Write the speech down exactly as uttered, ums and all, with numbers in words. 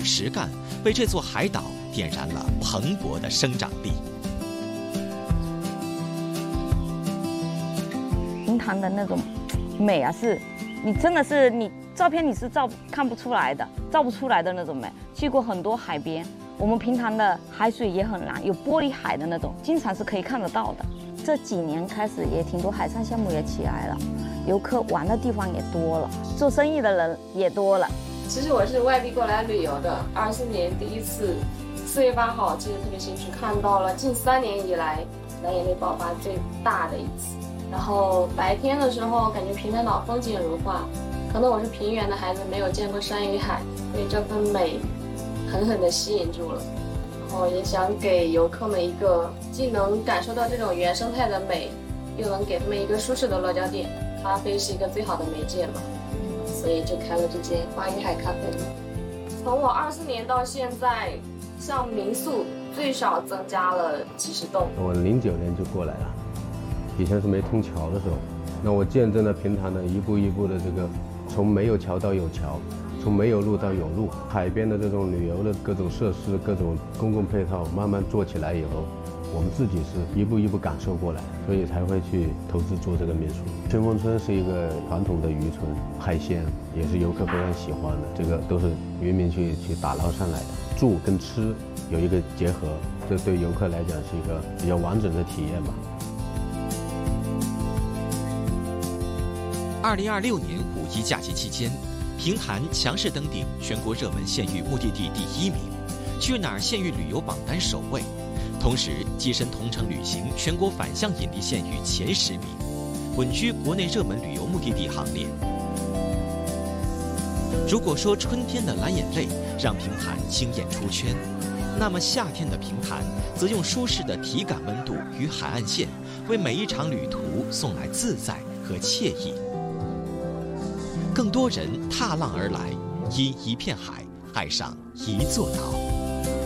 实干为这座海岛点燃了蓬勃的生长力。 平潭的那种美啊，是你真的是你照片你是照看不出来的，照不出来的那种美。去过很多海边，我们平潭的海水也很蓝，有玻璃海的那种，经常是可以看得到的。这几年开始也挺多海上项目也起来了，游客玩的地方也多了，做生意的人也多了。 其实我是外地过来旅游的，二四年第一次四月八号记得特别清楚，看到了近三年以来蓝眼泪爆发最大的一次。然后白天的时候感觉平潭岛风景如画，可能我是平原的孩子，没有见过山与海，被这份美狠狠地吸引住了。然后也想给游客们一个既能感受到这种原生态的美，又能给他们一个舒适的落脚点。咖啡是一个最好的媒介嘛，所以就开了这间花与海咖啡。从我二四年到现在，像民宿最少增加了几十栋。 我零九年就过来了，以前是没通桥的时候，那我见证了平潭的一步一步的这个从没有桥到有桥，从没有路到有路，海边的这种旅游的各种设施、各种公共配套慢慢做起来以后，我们自己是一步一步感受过来，所以才会去投资做这个民宿。春风村是一个传统的渔村，海鲜也是游客非常喜欢的，这个都是渔民去去打捞上来的，住跟吃有一个结合，这对游客来讲是一个比较完整的体验吧。 二零二六年五一假期期间，平潭强势登顶全国热门县域目的地第一名，去哪儿县域旅游榜单首位，同时跻身同程旅行全国反向引力县域前十名，稳居国内热门旅游目的地行列。如果说春天的蓝眼泪让平潭惊艳出圈，那么夏天的平潭则用舒适的体感温度与海岸线，为每一场旅途送来自在和惬意。更多人踏浪而来，因一片海爱上一座岛。